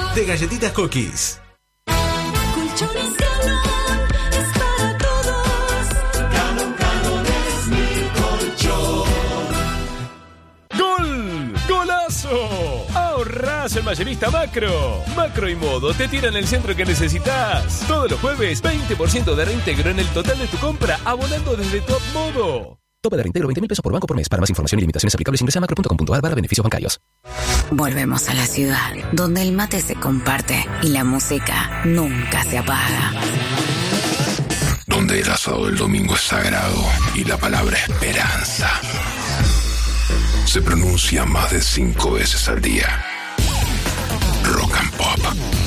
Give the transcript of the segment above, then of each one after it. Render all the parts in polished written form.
de Galletitas Cookies. Colchones Galón es para todos. Galón es mi colchón. ¡Gol! ¡Golazo! Ahorrás en Mayorista Macro. Macro y Modo te tiran el centro que necesitas. Todos los jueves, 20% de reintegro en el total de tu compra, abonando desde Top Modo. Tope de reintegro 20.000 pesos por banco por mes. Para más información y limitaciones aplicables ingresa a macro.com.ar/beneficios bancarios. Volvemos a la ciudad, donde el mate se comparte y la música nunca se apaga. Donde el asado del domingo es sagrado y la palabra esperanza se pronuncia más de 5 veces al día. Rock and Pop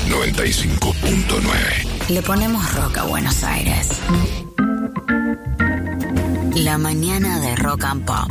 95.9. Le ponemos rock a Buenos Aires. La mañana de Rock and Pop.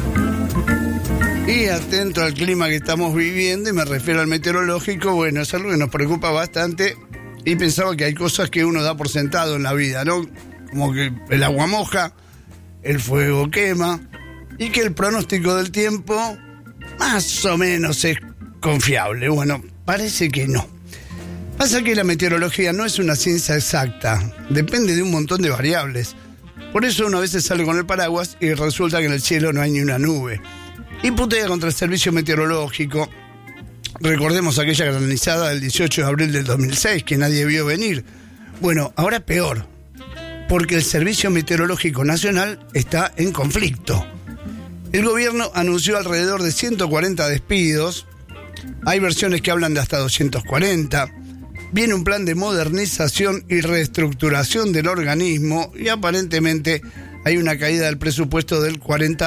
Y atento al clima que estamos viviendo, y me refiero al meteorológico, bueno, es algo que nos preocupa bastante, y pensaba que hay cosas que uno da por sentado en la vida, ¿no? Como que el agua moja, el fuego quema, y que el pronóstico del tiempo más o menos es confiable. Bueno, parece que no. Pasa que la meteorología no es una ciencia exacta, depende de un montón de variables. Por eso uno a veces sale con el paraguas y resulta que en el cielo no hay ni una nube. Y putea contra el servicio meteorológico. Recordemos aquella granizada del 18 de abril del 2006 que nadie vio venir. Bueno, ahora peor, porque el Servicio Meteorológico Nacional está en conflicto. El gobierno anunció alrededor de 140 despidos. Hay versiones que hablan de hasta 240. Viene un plan de modernización y reestructuración del organismo y aparentemente hay una caída del presupuesto del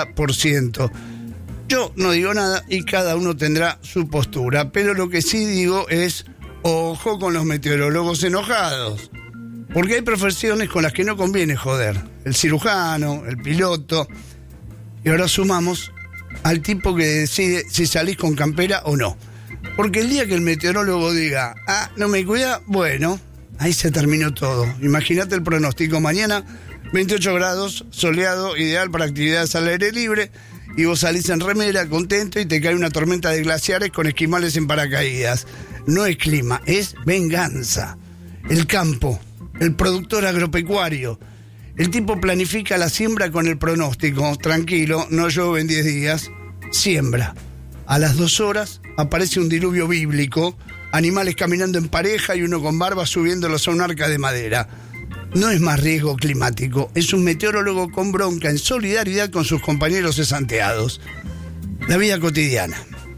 40%. Yo no digo nada y cada uno tendrá su postura, pero lo que sí digo es ojo con los meteorólogos enojados, porque hay profesiones con las que no conviene joder. El cirujano, el piloto, y ahora sumamos al tipo que decide si salís con campera o no. Porque el día que el meteorólogo diga, no me cuida, bueno, ahí se terminó todo. Imagínate el pronóstico: mañana 28 grados, soleado, ideal para actividades al aire libre, y vos salís en remera, contento, y te cae una tormenta de glaciares con esquimales en paracaídas. No es clima, es venganza. El campo, el productor agropecuario, el tipo planifica la siembra con el pronóstico: tranquilo, no llueve en 10 días, siembra. A las 2 horas aparece un diluvio bíblico, animales caminando en pareja y uno con barba subiéndolos a un arca de madera. No es más riesgo climático, es un meteorólogo con bronca en solidaridad con sus compañeros cesanteados. La vida cotidiana.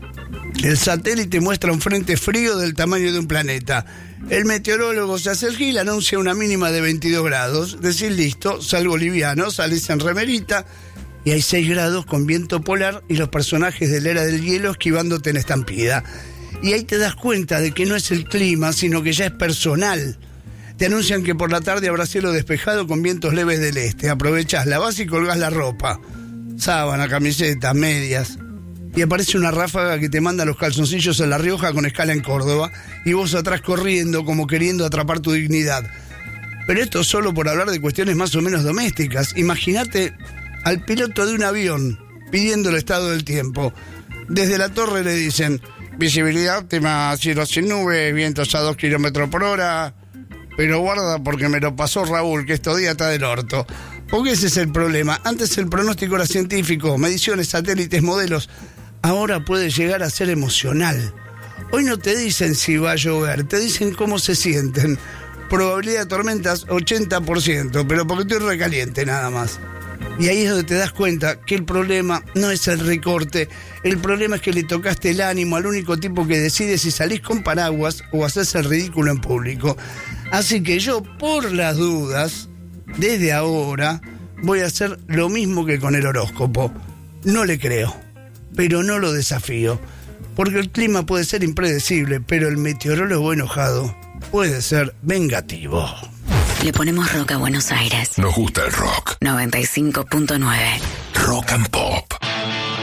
El satélite muestra un frente frío del tamaño de un planeta. El meteorólogo se hace el gil, anuncia una mínima de 22 grados. Decís listo, salgo liviano, salís en remerita, y hay 6 grados con viento polar y los personajes de la era del hielo esquivándote en estampida. Y ahí te das cuenta de que no es el clima, sino que ya es personal. Te anuncian que por la tarde habrá cielo despejado con vientos leves del este. Aprovechás, lavás y colgás la ropa. Sábana, camiseta, medias. Y aparece una ráfaga que te manda los calzoncillos en La Rioja con escala en Córdoba, y vos atrás corriendo como queriendo atrapar tu dignidad. Pero esto solo por hablar de cuestiones más o menos domésticas. Imagínate al piloto de un avión pidiendo el estado del tiempo. Desde la torre le dicen: visibilidad óptima, cielo sin nubes, vientos a 2 kilómetros por hora. Pero guarda porque me lo pasó Raúl, que estos días está del orto. Porque ese es el problema. Antes el pronóstico era científico, mediciones, satélites, modelos. Ahora puede llegar a ser emocional. Hoy no te dicen si va a llover, te dicen cómo se sienten. Probabilidad de tormentas 80%, pero porque estoy recaliente nada más. Y ahí es donde te das cuenta que el problema no es el recorte, el problema es que le tocaste el ánimo al único tipo que decide si salís con paraguas o haces el ridículo en público. Así que yo, por las dudas, desde ahora voy a hacer lo mismo que con el horóscopo. No le creo, pero no lo desafío, porque el clima puede ser impredecible, pero el meteorólogo enojado puede ser vengativo. Le ponemos rock a Buenos Aires. Nos gusta el rock. 95.9. Rock and Pop.